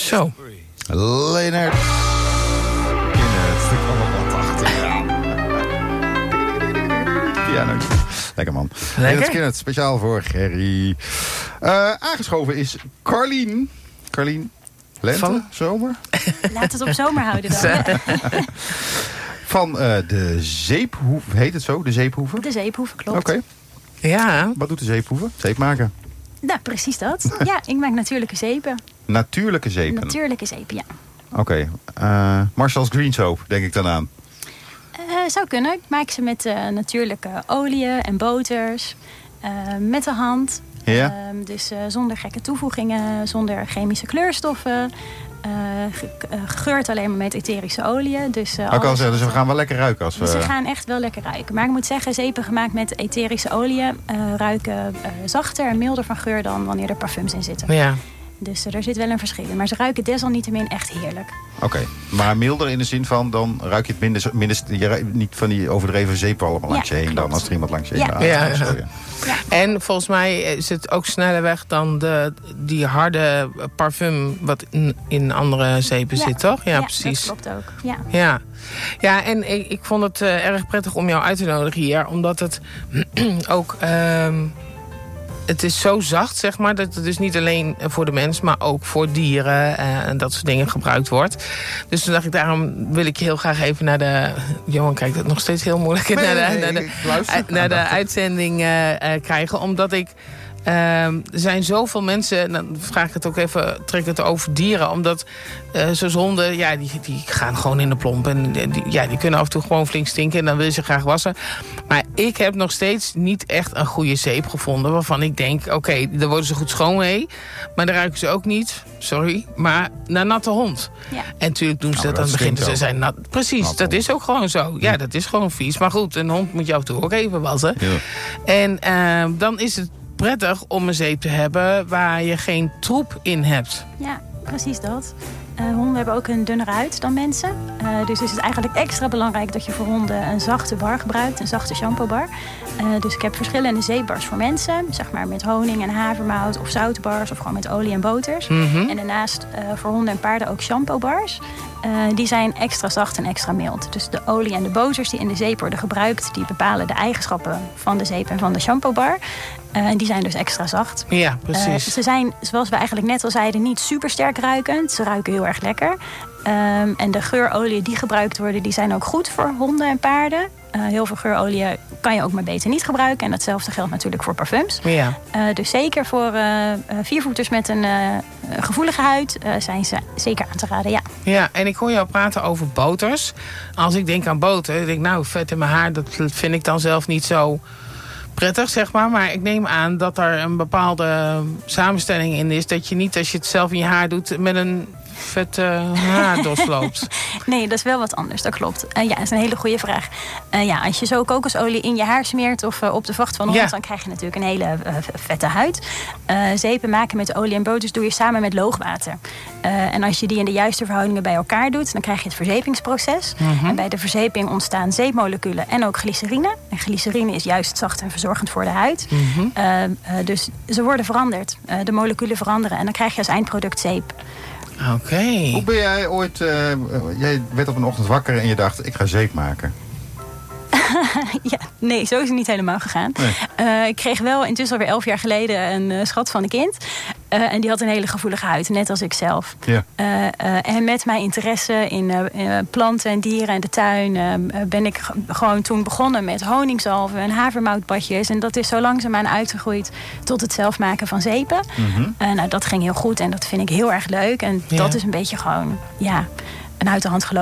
Zo. Leonard. In het stuk van 180. Pianootje. Lekker man. Lekker. Leonard speciaal voor Gerry. Aangeschoven is Carlien. Carlien, lente, Van? zomer? Laat het op zomer houden dan. Van de Zeephoeve, heet het zo? De Zeephoeve? De zeephoeven, klopt. Oké. Ja. Wat doet de Zeephoeve? Zeep maken. Nou, precies dat. Ja, ik maak natuurlijke zeepen. Natuurlijke zeepen. Natuurlijke zeepen, ja. Oké. Marshall's Green Soap, denk ik dan aan. Zou kunnen. Ik maak ze met natuurlijke oliën en boters. Met de hand. Ja. Dus zonder gekke toevoegingen, zonder chemische kleurstoffen. Gegeurd alleen maar met etherische oliën. Dus, Dus we gaan wel lekker ruiken als we... Ze gaan echt wel lekker ruiken. Maar ik moet zeggen, zeepen gemaakt met etherische oliën ruiken zachter en milder van geur dan wanneer er parfums in zitten. Ja. Dus er zit wel een verschil in. Maar ze ruiken desalniettemin echt heerlijk. Oké, maar milder in de zin van, dan ruik je het minder niet van die overdreven zeepen allemaal langs je heen. klopt. Dan als er iemand langs je heen gaat. Ja. Ja. En volgens mij is het ook sneller weg dan die harde parfum wat in andere zeepen zit, toch? Ja, precies. Dat klopt ook. Ja. Ja, en ik vond het erg prettig om jou uit te nodigen hier. Omdat het ook... het is zo zacht, zeg maar, dat het dus niet alleen voor de mens, maar ook voor dieren en dat soort dingen gebruikt wordt. Dus toen dacht ik, daarom wil ik je heel graag even naar de... Johan kijkt het nog steeds heel moeilijk. Naar de uitzending krijgen, omdat ik... er zijn zoveel mensen, dan vraag ik het ook even, trek het over dieren. Omdat zo'n honden, ja, die gaan gewoon in de plomp. En die kunnen af en toe gewoon flink stinken. En dan wil je ze graag wassen. Maar ik heb nog steeds niet echt een goede zeep gevonden. Waarvan ik denk, oké, daar worden ze goed schoon mee. Maar dan ruiken ze ook niet, sorry, maar naar natte hond. Ja. En natuurlijk doen ze dat aan het begin. Ze zijn nat. Precies, Natte dat hond. is ook gewoon zo. Ja, dat is gewoon vies. Maar goed, een hond moet je af en toe ook even wassen. Ja. En dan is het prettig om een zeep te hebben waar je geen troep in hebt. Ja, precies dat. Honden hebben ook een dunnere huid dan mensen. Dus is het eigenlijk extra belangrijk dat je voor honden een zachte bar gebruikt. Een zachte shampoobar. Dus ik heb verschillende zeepbars voor mensen. Zeg maar met honing en havermout of zoutbars. Of gewoon met olie en boters. En daarnaast voor honden en paarden ook shampoobars. Die zijn extra zacht en extra mild. Dus de olie en de boters die in de zeep worden gebruikt... die bepalen de eigenschappen van de zeep en van de shampoobar. En die zijn dus extra zacht. Ja, precies. Ze zijn, zoals we eigenlijk net al zeiden, niet super sterk ruikend. Ze ruiken heel erg lekker. En de geurolieën die gebruikt worden, die zijn ook goed voor honden en paarden. Heel veel geurolieën kan je ook maar beter niet gebruiken. En datzelfde geldt natuurlijk voor parfums. Ja. Dus zeker voor viervoeters met een gevoelige huid zijn ze zeker aan te raden, ja. Ja, en ik hoor jou praten over boters. Als ik denk aan boter, denk ik, nou, vet in mijn haar, dat vind ik dan zelf niet zo prettig, zeg maar. Maar ik neem aan dat er een bepaalde samenstelling in is. Dat je niet, als je het zelf in je haar doet, met een vette haardos loopt. Nee, dat is wel wat anders, dat klopt. Ja, dat is een hele goede vraag. Als je zo kokosolie in je haar smeert of op de vacht van een hond, dan krijg je natuurlijk een hele vette huid. Zeepen maken met olie en boters doe je samen met loogwater. En als je die in de juiste verhoudingen bij elkaar doet, dan krijg je het verzepingsproces. En bij de verzeping ontstaan zeepmoleculen en ook glycerine. En glycerine is juist zacht en verzorgend voor de huid. Dus ze worden veranderd. De moleculen veranderen en dan krijg je als eindproduct zeep. Oké. Hoe ben jij ooit... jij werd op een ochtend wakker en je dacht, ik ga zeep maken. Ja, nee, zo is het niet helemaal gegaan. Nee. Ik kreeg wel intussen alweer 11 jaar geleden een schat van een kind. En die had een hele gevoelige huid, net als ik zelf. Ja. En met mijn interesse in planten en dieren en de tuin... ben ik gewoon toen begonnen met honingzalven en havermoutbadjes. En dat is zo langzaamaan uitgegroeid tot het zelf maken van zeepen. Nou, dat ging heel goed en dat vind ik heel erg leuk. En dat is een beetje gewoon, ja, een uit de hand gelopen